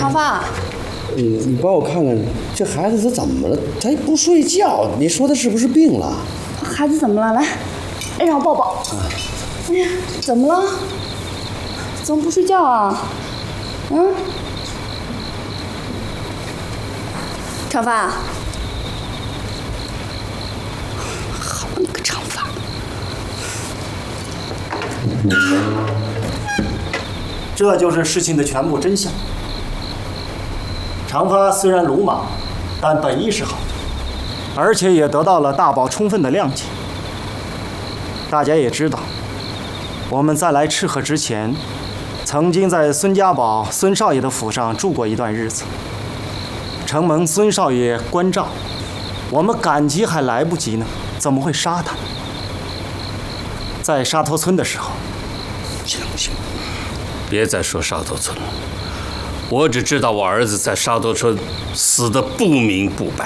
长发， 你帮我看看这孩子他怎么了？他不睡觉，你说他是不是病了？ 孩子怎么了？来，让我抱抱。哎呀，怎么了？怎么不睡觉啊？长发，好你个长发！ 这就是事情的全部真相。长发虽然鲁莽，但本意是好，而且也得到了大宝充分的谅解。大家也知道，我们在来赤河之前，曾经在孙家堡孙少爷的府上住过一段日子，承蒙孙少爷关照，我们感激还来不及呢，怎么会杀他？在沙头村的时候， 行， 别再说沙头村了，我只知道我儿子在沙头村死得不明不白。